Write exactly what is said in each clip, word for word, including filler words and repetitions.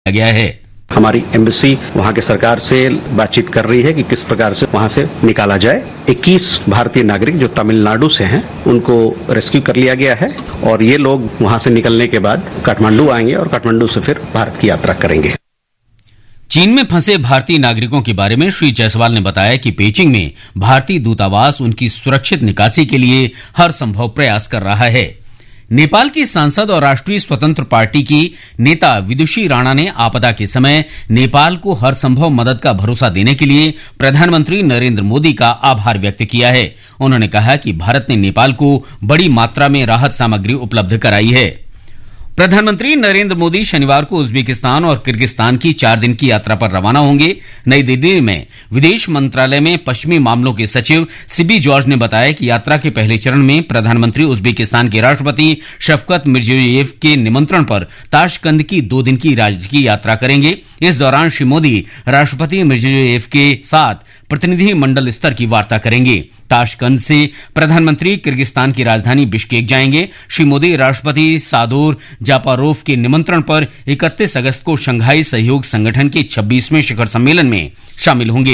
गया है। हमारी एम्बेसी वहां की सरकार से बातचीत कर रही है कि किस प्रकार से वहां से निकाला जाए। इक्कीस भारतीय नागरिक जो तमिलनाडु से हैं उनको रेस्क्यू कर लिया गया है और ये लोग वहां से निकलने के बाद काठमांडू आएंगे और काठमांडू से फिर भारत की यात्रा करेंगे। चीन में फंसे भारतीय नागरिकों के बारे में श्री जायसवाल ने बताया कि पेइचिंग में भारतीय दूतावास उनकी सुरक्षित निकासी के लिए हर संभव प्रयास कर रहा है। नेपाल की सांसद और राष्ट्रीय स्वतंत्र पार्टी की नेता विदुषी राणा ने आपदा के समय नेपाल को हर संभव मदद का भरोसा देने के लिए प्रधानमंत्री नरेंद्र मोदी का आभार व्यक्त किया है। उन्होंने कहा कि भारत ने नेपाल को बड़ी मात्रा में राहत सामग्री उपलब्ध कराई है। प्रधानमंत्री नरेंद्र मोदी शनिवार को उज्बेकिस्तान और किर्गिस्तान की चार दिन की यात्रा पर रवाना होंगे। नई दिल्ली में विदेश मंत्रालय में पश्चिमी मामलों के सचिव सिबी जॉर्ज ने बताया कि यात्रा के पहले चरण में प्रधानमंत्री उज्बेकिस्तान के राष्ट्रपति शफकत मिर्जियोयेव के निमंत्रण पर ताशकंद की दो दिन की राजकीय यात्रा करेंगे। इस दौरान श्री मोदी राष्ट्रपति मिर्जियोयेव के साथ प्रतिनिधि मंडल स्तर की वार्ता करेंगे। ताशकंद से प्रधानमंत्री किर्गिस्तान की राजधानी बिश्केक जाएंगे। श्री मोदी राष्ट्रपति सादोर जापारोव के निमंत्रण पर इकतीस अगस्त को शंघाई सहयोग संगठन के छब्बीसवें शिखर सम्मेलन में शामिल होंगे।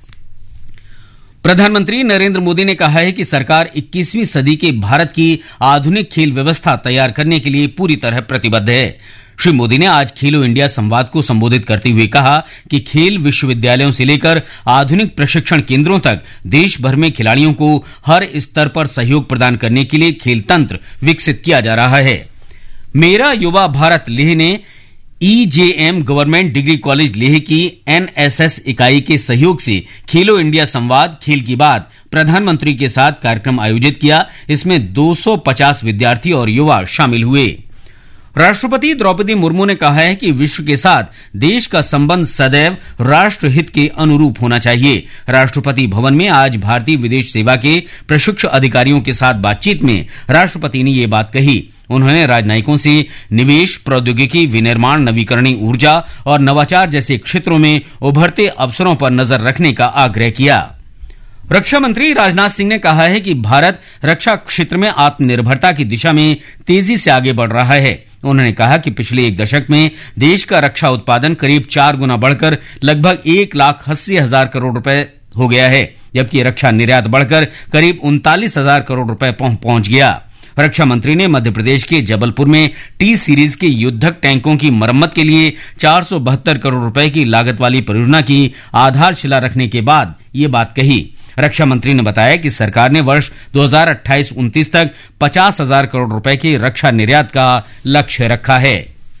प्रधानमंत्री नरेंद्र मोदी ने कहा है कि सरकार इक्कीसवीं सदी के भारत की आधुनिक खेल व्यवस्था तैयार करने के लिए पूरी तरह प्रतिबद्ध है। श्री मोदी ने आज खेलो इंडिया संवाद को संबोधित करते हुए कहा कि खेल विश्वविद्यालयों से लेकर आधुनिक प्रशिक्षण केंद्रों तक देश भर में खिलाड़ियों को हर स्तर पर सहयोग प्रदान करने के लिए खेल तंत्र विकसित किया जा रहा है। मेरा युवा भारत लेह ने ईजेएम गवर्नमेंट डिग्री कॉलेज लेह की एनएसएस इकाई के सहयोग से खेलो इंडिया संवाद खेल की बात प्रधानमंत्री के साथ कार्यक्रम आयोजित किया। इसमें दो सौ पचास विद्यार्थी और युवा शामिल हुए। राष्ट्रपति द्रौपदी मुर्मू ने कहा है कि विश्व के साथ देश का संबंध सदैव राष्ट्र हित के अनुरूप होना चाहिए। राष्ट्रपति भवन में आज भारतीय विदेश सेवा के प्रशिक्षु अधिकारियों के साथ बातचीत में राष्ट्रपति ने ये बात कही। उन्होंने राजनयिकों से निवेश, प्रौद्योगिकी, विनिर्माण, नवीकरणीय ऊर्जा और नवाचार जैसे क्षेत्रों में उभरते अवसरों पर नजर रखने का आग्रह किया। रक्षा मंत्री राजनाथ सिंह ने कहा है कि भारत रक्षा क्षेत्र में आत्मनिर्भरता की दिशा में तेजी से आगे बढ़ रहा है। उन्होंने कहा कि पिछले एक दशक में देश का रक्षा उत्पादन करीब चार गुना बढ़कर लगभग एक लाख अस्सी हजार करोड़ रुपए हो गया है, जबकि रक्षा निर्यात बढ़कर करीब उनतालीस हजार करोड़ रुपए पहुंच गया। रक्षा मंत्री ने मध्य प्रदेश के जबलपुर में टी सीरीज के युद्धक टैंकों की मरम्मत के लिए चार सौ बहत्तर करोड़ रुपए की लागत वाली परियोजना की आधारशिला रखने के बाद ये बात कही। रक्षा मंत्री ने बताया कि सरकार ने वर्ष दो हज़ार अट्ठाईस उनतीस तक पचास हजार करोड़ रुपए के रक्षा निर्यात का लक्ष्य रखा है।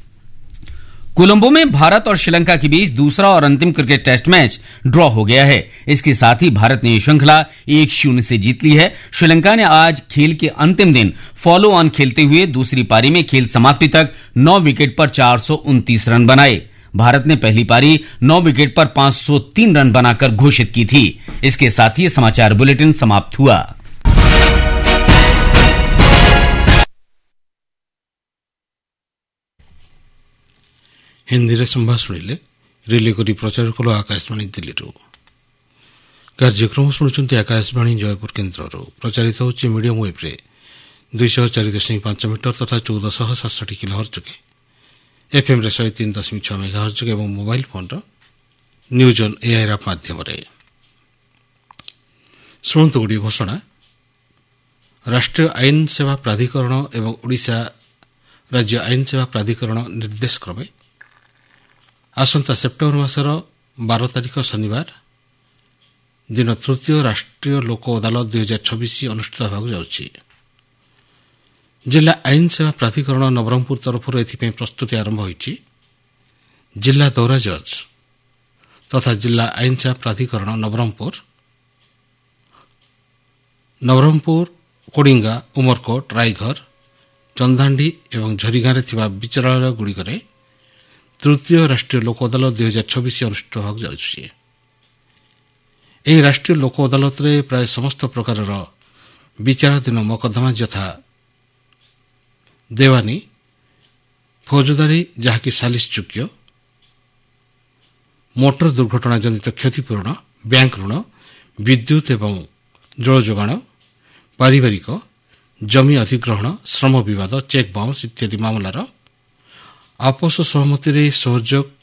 कोलंबो में भारत और श्रीलंका के बीच दूसरा और अंतिम क्रिकेट टेस्ट मैच ड्रॉ हो गया है। इसके साथ ही भारत ने यह श्रृंखला एक शून्य से जीत ली है। श्रीलंका ने आज खेल के अंतिम दिन फॉलो ऑन खेलते हुए दूसरी पारी में खेल समाप्ति तक नौ विकेट पर चार सौ उनतीस रन बनाए। भारत ने पहली पारी नौ विकेट पर पांच सौ तीन रन बनाकर घोषित की थी। इसके साथ ही समाचार बुलेटिन समाप्त हुआ। हिंदी संवाद शुणिले रिले करी प्रचार कल आकाशवाणी दिल्ली कार्यक्रम शुणुंट आकाशवाणी जयपुर केन्द्र प्रचारित होची मीडियम वेब्रे दुईश चार दशमिक पांच मीटर तथा चौदह सौ सतसठी किलोहर्ट्ज के एफएम रे शहे तीन दशमिक छह मेगाहर्ट्ज एवं mobile phone news on AIR app माध्यम शुणु गोटे घोषणा। राष्ट्रीय आईन सेवा प्राधिकरण एवं ओडिशा राज्य आईन सेवा प्राधिकरण निर्देश क्रमे आसंता सेप्टेम्बर मासर बारह तारिख शनिवार दिन तृतीय राष्ट्रीय लोक अदालत दुई हजार छब्बीस अनुष्ठित होगा जाउछि। जिला आईन सेवा प्राधिकरण नवरंगपुर तरफ एथि प्रस्तुति आरंभ होइछि। जिला दौरा जज तथा जिला आईन सेवा प्राधिकरण नवरंगपुर नवरंगपुर कोडिंगा, उमरकोट, रायघर, चंदांडी एवं झरीगांव थिबा विचारालय गुड़िकरे तृतीय राष्ट्रीय लोक अदालत दुई हजार छब्बीस अनुष्ठित होगा जाउछि। ଏହି ରାଷ୍ଟ୍ରୀୟ ଲୋକ ଅଦାଲତରେ ପ୍ରାୟ ସମସ୍ତ ପ୍ରକାରର ବିଚାରାଧୀନ ମକଦ୍ଦମା ଯଥା ଦେୱାନୀ, ଫୌଜଦାରୀ ଯାହାକି ସାଲିସ ଯୋଗ୍ୟ, ମୋଟର ଦୁର୍ଘଟଣା ଜନିତ କ୍ଷତିପୂରଣ, ବ୍ୟାଙ୍କ ଋଣ, ବିଦ୍ୟୁତ୍ ଏବଂ ଜଳ ଯୋଗାଣ, ପାରିବାରିକ, ଜମି ଅଧିଗ୍ରହଣ, ଶ୍ରମ ବିବାଦ, ଚେକ୍ ବାଉନ୍ସ ଇତ୍ୟାଦି ମାମଲାର ଆପୋଷ ସହମତିରେ ସହଯୋଗ